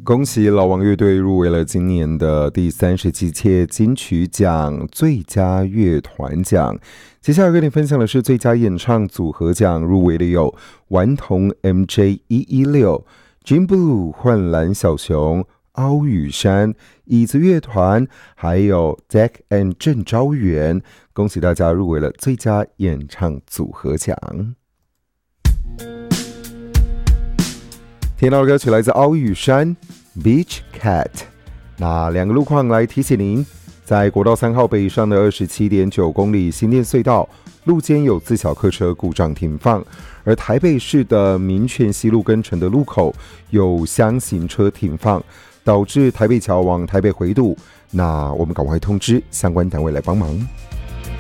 恭喜老王乐队入围了今年的第37届金曲奖最佳乐团奖。接下来跟你分享的是最佳演唱组合奖，入围的有顽童 MJ116、Jim Blue 幻蓝小熊、凹羽山、椅子乐团，还有 Zack and 郑昭元。恭喜大家入围了最佳演唱组合奖。听到的歌曲来自凹羽山 Beach Cat。 那两个路况来提醒您，在国道3号北上的 27.9 公里新店隧道路肩有自小客车故障停放，而台北市的民权西路跟承德路口有厢型车停放，导致台北桥往台北回堵。那我们赶快通知相关单位来帮忙。